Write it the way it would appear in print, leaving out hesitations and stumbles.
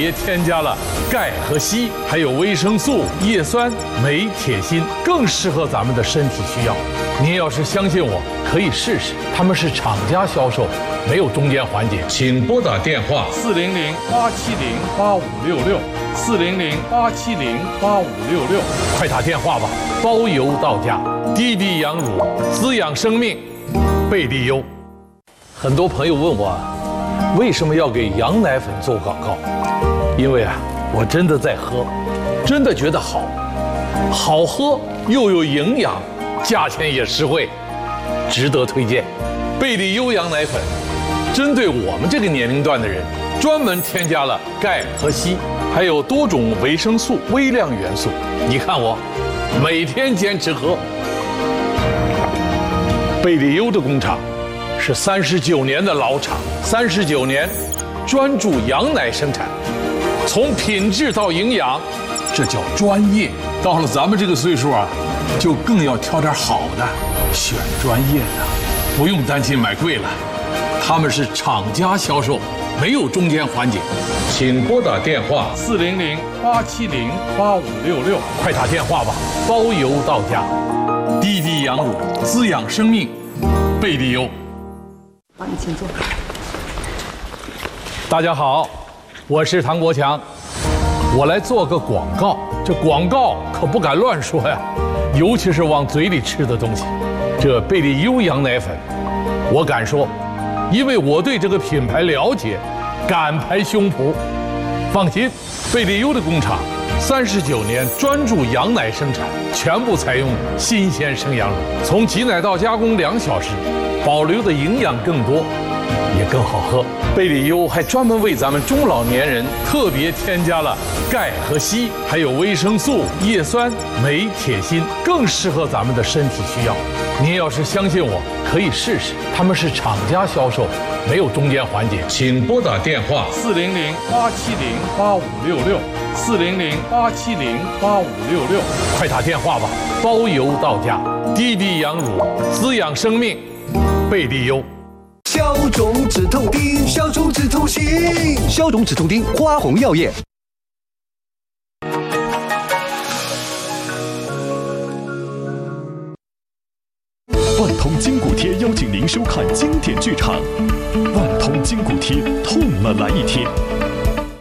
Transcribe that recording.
别添加了钙和硒，还有维生素、叶酸、镁、铁、锌，更适合咱们的身体需要。您要是相信我，可以试试。他们是厂家销售，没有中间环节。请拨打电话400-870-8566，400-870-8566，快打电话吧，包邮到家。滴滴羊乳，滋养生命，贝利优。很多朋友问我，为什么要给羊奶粉做广告？因为我真的在喝，真的觉得好，好喝又有营养，价钱也实惠，值得推荐。贝利优羊奶粉针对我们这个年龄段的人，专门添加了钙和硒，还有多种维生素、微量元素。你看我每天坚持喝。贝利优的工厂是39年的老厂，39年专注羊奶生产，从品质到营养，这叫专业。到了咱们这个岁数就更要挑点好的，选专业的，不用担心买贵了。他们是厂家销售，没有中间环节。请拨打电话400-870-8566，快打电话吧，包邮到家。滴滴羊乳，滋养生命，贝利优。 帮你请坐。 大家好，我是唐国强，我来做个广告。这广告可不敢乱说呀，尤其是往嘴里吃的东西。这贝利优羊奶粉，我敢说，因为我对这个品牌了解，敢拍胸脯。放心，贝利优的工厂39年专注羊奶生产，全部采用新鲜生羊乳，从挤奶到加工2小时，保留的营养更多，也更好喝。贝利优还专门为咱们中老年人特别添加了钙和硒，还有维生素、叶酸、镁、铁、锌，更适合咱们的身体需要。您要是相信我，可以试试。他们是厂家销售，没有中间环节。请拨打电话400-870-8566，400-870-8566，快打电话吧，包邮到家。滴滴羊乳，滋养生命，贝利优。 消肿止痛丁，消肿止痛心，消肿止痛丁，花红药业。 万通筋骨贴邀请您收看经典剧场，万通筋骨贴，痛了来一贴。